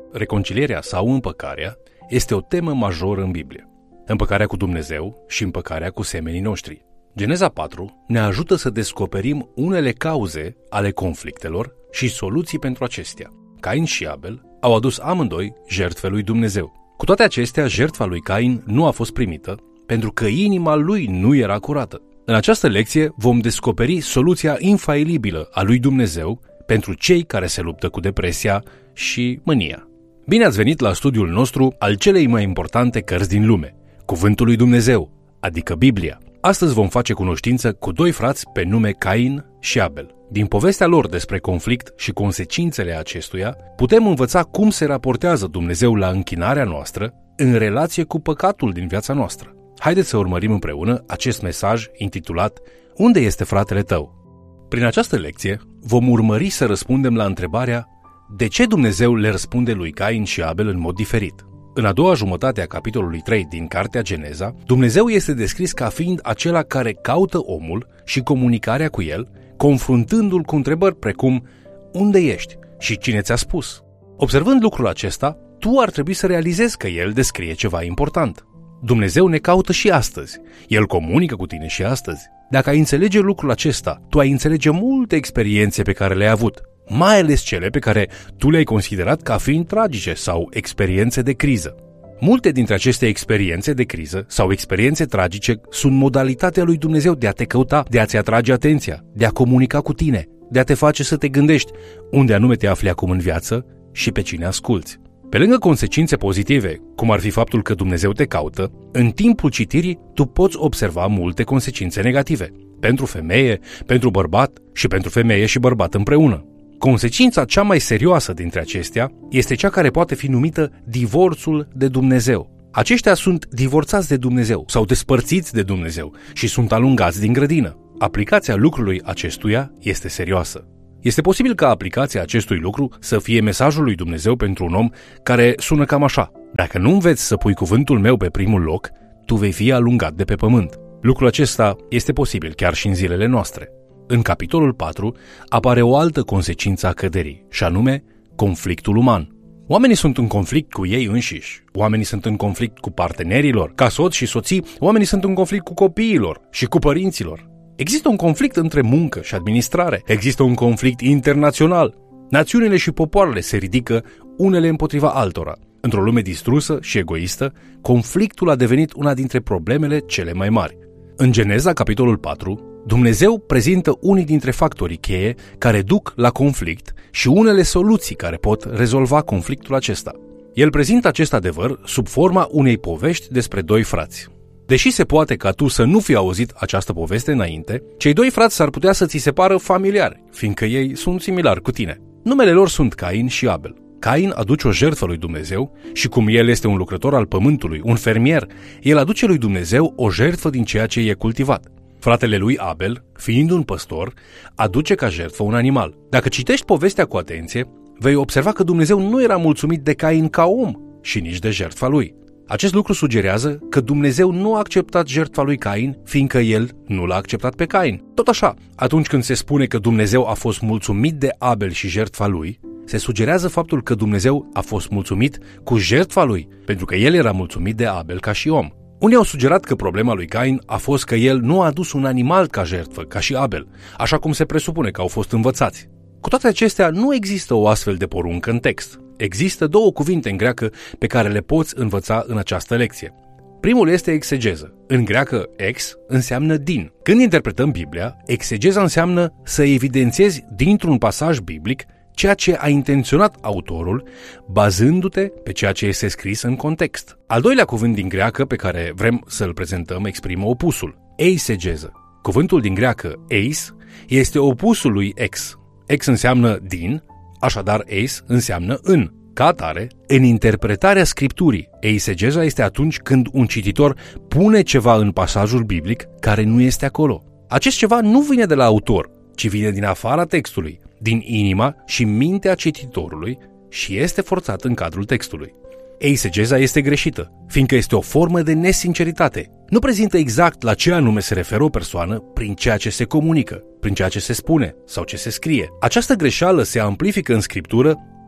Reconcilierea sau împăcarea este o temă majoră în Biblie. Împăcarea cu Dumnezeu și împăcarea cu semenii noștri. Geneza 4 ne ajută să descoperim unele cauze ale conflictelor și soluții pentru acestea. Cain și Abel au adus amândoi jertfe lui Dumnezeu. Cu toate acestea, jertfa lui Cain nu a fost primită pentru că inima lui nu era curată. În această lecție vom descoperi soluția infailibilă a lui Dumnezeu pentru cei care se luptă cu depresia și mânia. Bine ați venit la studiul nostru al celei mai importante cărți din lume, Cuvântul lui Dumnezeu, adică Biblia. Astăzi vom face cunoștință cu doi frați pe nume Cain și Abel. Din povestea lor despre conflict și consecințele acestuia, putem învăța cum se raportează Dumnezeu la închinarea noastră în relație cu păcatul din viața noastră. Haideți să urmărim împreună acest mesaj intitulat Unde este fratele tău? Prin această lecție vom urmări să răspundem la întrebarea de ce Dumnezeu le răspunde lui Cain și Abel în mod diferit. În a doua jumătate a capitolului 3 din cartea Geneza, Dumnezeu este descris ca fiind acela care caută omul și comunicarea cu el, confruntându-l cu întrebări precum unde ești și cine ți-a spus? Observând lucrul acesta, tu ar trebui să realizezi că el descrie ceva important. Dumnezeu ne caută și astăzi. El comunică cu tine și astăzi. Dacă ai înțelege lucrul acesta, tu ai înțelege multe experiențe pe care le-ai avut, mai ales cele pe care tu le-ai considerat ca fiind tragice sau experiențe de criză. Multe dintre aceste experiențe de criză sau experiențe tragice sunt modalitatea lui Dumnezeu de a te căuta, de a-ți atrage atenția, de a comunica cu tine, de a te face să te gândești unde anume te afli acum în viață și pe cine asculți. Pe lângă consecințe pozitive, cum ar fi faptul că Dumnezeu te caută, în timpul citirii tu poți observa multe consecințe negative. Pentru femeie, pentru bărbat și pentru femeie și bărbat împreună. Consecința cea mai serioasă dintre acestea este cea care poate fi numită divorțul de Dumnezeu. Aceștia sunt divorțați de Dumnezeu sau despărțiți de Dumnezeu și sunt alungați din grădină. Aplicația lucrului acestuia este serioasă. Este posibil ca aplicația acestui lucru să fie mesajul lui Dumnezeu pentru un om care sună cam așa: dacă nu înveți să pui cuvântul meu pe primul loc, tu vei fi alungat de pe pământ. Lucrul acesta este posibil chiar și în zilele noastre. În capitolul 4 apare o altă consecință a căderii, și anume conflictul uman. Oamenii sunt în conflict cu ei înșiși, oamenii sunt în conflict cu partenerilor, ca soți și soții, oamenii sunt în conflict cu copiilor și cu părinților. Există un conflict între muncă și administrare, există un conflict internațional. Națiunile și popoarele se ridică unele împotriva altora. Într-o lume distrusă și egoistă, conflictul a devenit una dintre problemele cele mai mari. În Geneza, capitolul 4, Dumnezeu prezintă unii dintre factorii cheie care duc la conflict și unele soluții care pot rezolva conflictul acesta. El prezintă acest adevăr sub forma unei povești despre doi frați. Deși se poate ca tu să nu fi auzit această poveste înainte, cei doi frați s-ar putea să ți se pară familiari, fiindcă ei sunt similari cu tine. Numele lor sunt Cain și Abel. Cain aduce o jertfă lui Dumnezeu și cum el este un lucrător al pământului, un fermier, el aduce lui Dumnezeu o jertfă din ceea ce e cultivat. Fratele lui Abel, fiind un păstor, aduce ca jertfă un animal. Dacă citești povestea cu atenție, vei observa că Dumnezeu nu era mulțumit de Cain ca om și nici de jertfa lui. Acest lucru sugerează că Dumnezeu nu a acceptat jertfa lui Cain, fiindcă el nu l-a acceptat pe Cain. Tot așa, atunci când se spune că Dumnezeu a fost mulțumit de Abel și jertfa lui, se sugerează faptul că Dumnezeu a fost mulțumit cu jertfa lui, pentru că el era mulțumit de Abel ca și om. Unii au sugerat că problema lui Cain a fost că el nu a adus un animal ca jertfă, ca și Abel, așa cum se presupune că au fost învățați. Cu toate acestea, nu există o astfel de poruncă în text. Există două cuvinte în greacă pe care le poți învăța în această lecție. Primul este exegeză. În greacă, ex înseamnă din. Când interpretăm Biblia, exegeza înseamnă să evidențiezi dintr-un pasaj biblic ceea ce a intenționat autorul, bazându-te pe ceea ce este scris în context. Al doilea cuvânt din greacă pe care vrem să-l prezentăm exprimă opusul, eisegeză. Cuvântul din greacă eis este opusul lui ex. Ex înseamnă din, așadar eis înseamnă în. Ca atare, în interpretarea Scripturii, eisegeza este atunci când un cititor pune ceva în pasajul biblic care nu este acolo. Acest ceva nu vine de la autor, ci vine din afara textului, din inima și mintea cititorului și este forțat în cadrul textului. Eisegeza este greșită, fiindcă este o formă de nesinceritate. Nu prezintă exact la ce anume se referă o persoană prin ceea ce se comunică, prin ceea ce se spune sau ce se scrie. Această greșeală se amplifică în Scriptură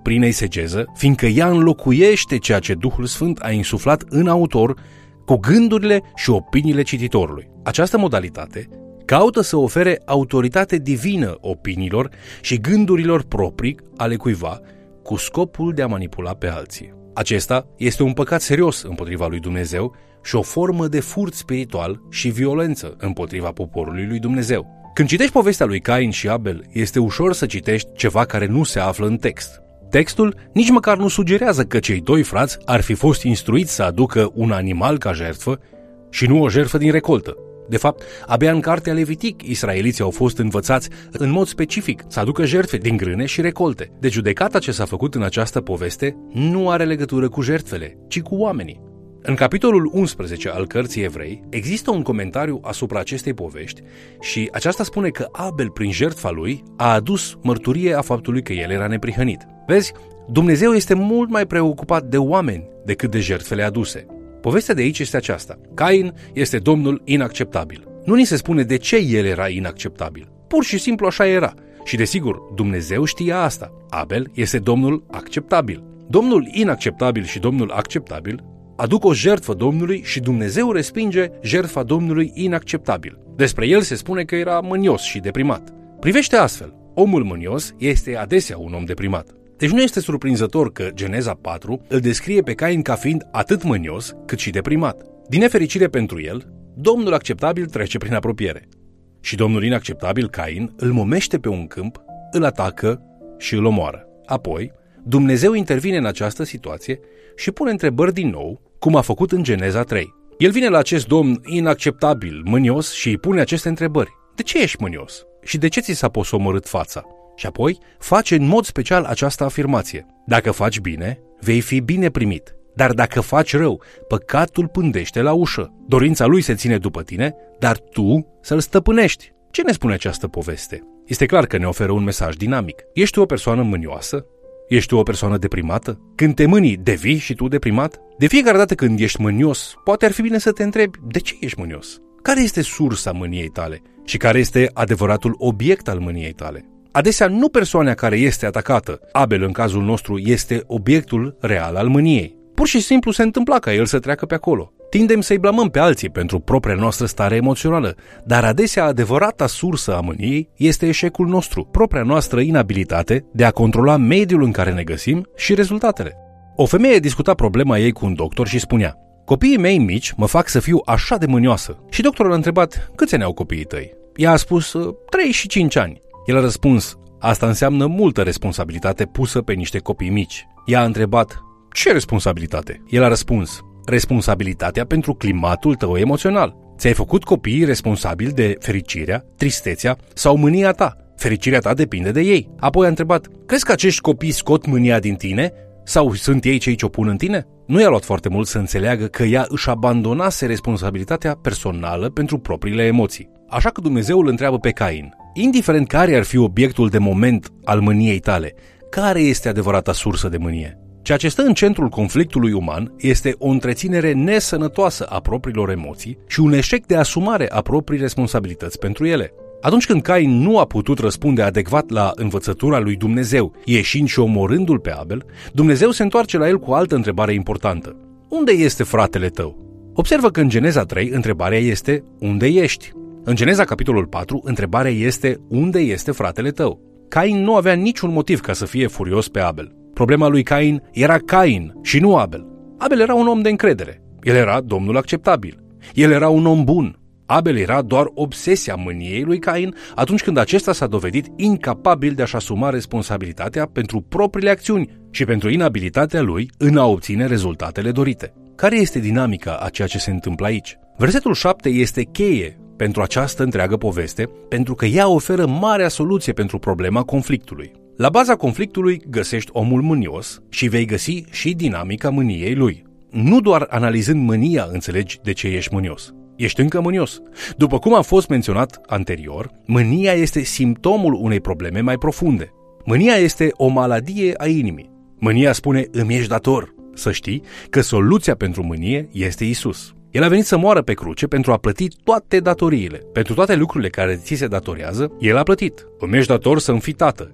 prin eisegeză, fiindcă ea înlocuiește ceea ce Duhul Sfânt a insuflat în autor cu gândurile și opiniile cititorului. Această modalitate caută să ofere autoritate divină opiniilor și gândurilor proprii ale cuiva cu scopul de a manipula pe alții. Acesta este un păcat serios împotriva lui Dumnezeu și o formă de furt spiritual și violență împotriva poporului lui Dumnezeu. Când citești povestea lui Cain și Abel, este ușor să citești ceva care nu se află în text. Textul nici măcar nu sugerează că cei doi frați ar fi fost instruiți să aducă un animal ca jertfă și nu o jertfă din recoltă. De fapt, abia în cartea Levitic, israeliții au fost învățați în mod specific să aducă jertfe din grâne și recolte. Deci judecata ce s-a făcut în această poveste nu are legătură cu jertfele, ci cu oamenii. În capitolul 11 al cărții Evrei există un comentariu asupra acestei povești și aceasta spune că Abel, prin jertfa lui, a adus mărturie a faptului că el era neprihănit. Vezi, Dumnezeu este mult mai preocupat de oameni decât de jertfele aduse. Povestea de aici este aceasta. Cain este domnul inacceptabil. Nu ni se spune de ce el era inacceptabil. Pur și simplu așa era. Și desigur, Dumnezeu știa asta. Abel este domnul acceptabil. Domnul inacceptabil și domnul acceptabil aduc o jertfă Domnului și Dumnezeu respinge jertfa Domnului inacceptabil. Despre el se spune că era mânios și deprimat. Privește astfel, omul mânios este adesea un om deprimat. Deci nu este surprinzător că Geneza 4 îl descrie pe Cain ca fiind atât mânios cât și deprimat. Din nefericire pentru el, Domnul acceptabil trece prin apropiere. Și Domnul inacceptabil, Cain, îl momește pe un câmp, îl atacă și îl omoară. Apoi, Dumnezeu intervine în această situație și pune întrebări din nou, cum a făcut în Geneza 3. El vine la acest domn inacceptabil, mânios și îi pune aceste întrebări. De ce ești mânios? Și de ce ți s-a posomorât fața? Și apoi face în mod special această afirmație. Dacă faci bine, vei fi bine primit. Dar dacă faci rău, păcatul pândește la ușă. Dorința lui se ține după tine, dar tu să-l stăpânești. Ce ne spune această poveste? Este clar că ne oferă un mesaj dinamic. Ești tu o persoană mânioasă? Ești tu o persoană deprimată? Când te mânii, devii și tu deprimat? De fiecare dată când ești mânios, poate ar fi bine să te întrebi de ce ești mânios? Care este sursa mâniei tale? Și care este adevăratul obiect al mâniei tale? Adesea nu persoana care este atacată, Abel în cazul nostru, este obiectul real al mâniei. Pur și simplu se întâmpla ca el să treacă pe acolo. Tindem să-i blamăm pe alții pentru propria noastră stare emoțională, dar adesea adevărata sursă a mâniei este eșecul nostru, propria noastră inabilitate de a controla mediul în care ne găsim și rezultatele. O femeie discuta problema ei cu un doctor și spunea: copiii mei mici mă fac să fiu așa de mânioasă. Și doctorul a întrebat: câți ani au copiii tăi? Ea a spus: 3 și 5 ani. El a răspuns: asta înseamnă multă responsabilitate pusă pe niște copii mici. Ea a întrebat: ce responsabilitate? El a răspuns: responsabilitatea pentru climatul tău emoțional. Ți-ai făcut copiii responsabili de fericirea, tristețea sau mânia ta. Fericirea ta depinde de ei. Apoi a întrebat: crezi că acești copii scot mânia din tine? Sau sunt ei cei ce o pun în tine? Nu i-a luat foarte mult să înțeleagă că ea își abandonase responsabilitatea personală pentru propriile emoții. Așa că Dumnezeu îl întreabă pe Cain: indiferent care ar fi obiectul de moment al mâniei tale, care este adevărata sursă de mânie? Ceea ce stă în centrul conflictului uman este o întreținere nesănătoasă a propriilor emoții și un eșec de asumare a proprii responsabilități pentru ele. Atunci când Cain nu a putut răspunde adecvat la învățătura lui Dumnezeu, ieșind și omorându-l pe Abel, Dumnezeu se întoarce la el cu o altă întrebare importantă: unde este fratele tău? Observă că în Geneza 3 întrebarea este: unde ești? În Geneza capitolul 4 întrebarea este: unde este fratele tău? Cain nu avea niciun motiv ca să fie furios pe Abel. Problema lui Cain era Cain și nu Abel. Abel era un om de încredere. El era domnul acceptabil. El era un om bun. Abel era doar obsesia mâniei lui Cain atunci când acesta s-a dovedit incapabil de a-și asuma responsabilitatea pentru propriile acțiuni și pentru inabilitatea lui în a obține rezultatele dorite. Care este dinamica a ceea ce se întâmplă aici? Versetul 7 este cheie pentru această întreagă poveste, pentru că ea oferă marea soluție pentru problema conflictului. La baza conflictului găsești omul mânios și vei găsi și dinamica mâniei lui. Nu doar analizând mânia înțelegi de ce ești mânios. Ești încă mânios. După cum a fost menționat anterior, mânia este simptomul unei probleme mai profunde. Mânia este o maladie a inimii. Mânia spune: îmi ești dator. Să știi că soluția pentru mânie este Isus. El a venit să moară pe cruce pentru a plăti toate datoriile. Pentru toate lucrurile care ți se datorează, El a plătit. Îmi ești dator să-mi fii tată.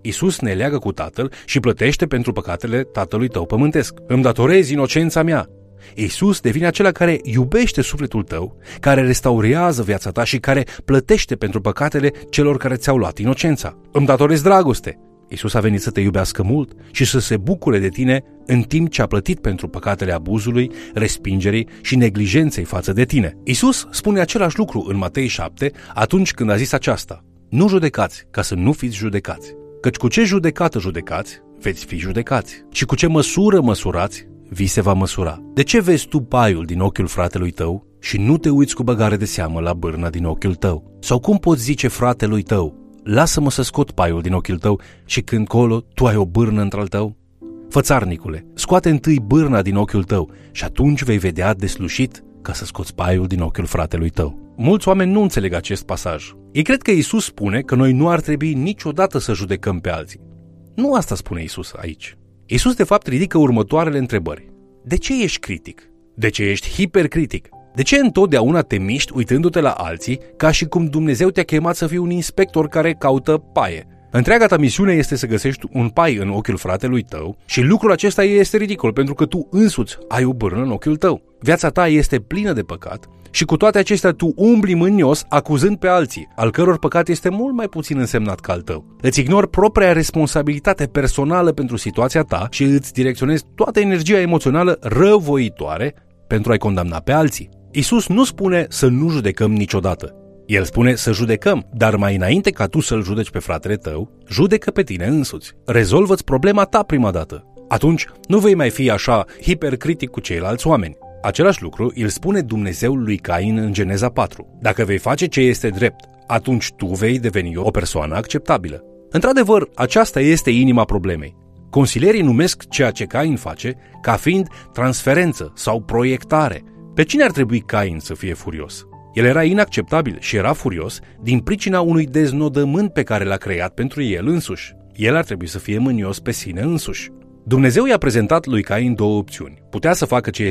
Iisus ne leagă cu Tatăl și plătește pentru păcatele tatălui tău pământesc. Îmi datorezi inocența mea. Iisus devine acela care iubește sufletul tău, care restaurează viața ta și care plătește pentru păcatele celor care ți-au luat inocența. Îmi datorezi dragoste. Iisus a venit să te iubească mult și să se bucure de tine în timp ce a plătit pentru păcatele abuzului, respingerii și neglijenței față de tine. Iisus spune același lucru în Matei 7 atunci când a zis aceasta: nu judecați ca să nu fiți judecați, căci cu ce judecată judecați, veți fi judecați, și cu ce măsură măsurați, vi se va măsura. De ce vezi tu paiul din ochiul fratelui tău și nu te uiți cu băgare de seamă la bârna din ochiul tău? Sau cum poți zice fratelui tău: lasă-mă să scot paiul din ochiul tău, și când colo tu ai o bârnă într-al tău? Fățarnicule, scoate întâi bârna din ochiul tău și atunci vei vedea deslușit ca să scoți paiul din ochiul fratelui tău. Mulți oameni nu înțeleg acest pasaj. Ei cred că Iisus spune că noi nu ar trebui niciodată să judecăm pe alții. Nu asta spune Iisus aici. Iisus de fapt ridică următoarele întrebări. De ce ești critic? De ce ești hipercritic? De ce întotdeauna te miști uitându-te la alții ca și cum Dumnezeu te-a chemat să fii un inspector care caută paie? Întreaga ta misiune este să găsești un pai în ochiul fratelui tău și lucrul acesta este ridicol pentru că tu însuți ai o bârnă în ochiul tău. Viața ta este plină de păcat și cu toate acestea tu umbli mânios acuzând pe alții, al căror păcat este mult mai puțin însemnat ca al tău. Îți ignori propria responsabilitate personală pentru situația ta și îți direcționezi toată energia emoțională răuvoitoare pentru a-i condamna pe alții. Iisus nu spune să nu judecăm niciodată. El spune să judecăm, dar mai înainte ca tu să-l judeci pe fratele tău, judecă pe tine însuți. Rezolvă-ți problema ta prima dată. Atunci nu vei mai fi așa hipercritic cu ceilalți oameni. Același lucru îl spune Dumnezeul lui Cain în Geneza 4. Dacă vei face ce este drept, atunci tu vei deveni o persoană acceptabilă. Într-adevăr, aceasta este inima problemei. Consilierii numesc ceea ce Cain face ca fiind transferență sau proiectare. Pe cine ar trebui Cain să fie furios? El era inacceptabil și era furios din pricina unui deznodământ pe care l-a creat pentru el însuși. El ar trebui să fie mânios pe sine însuși. Dumnezeu i-a prezentat lui Cain două opțiuni. Putea să facă ce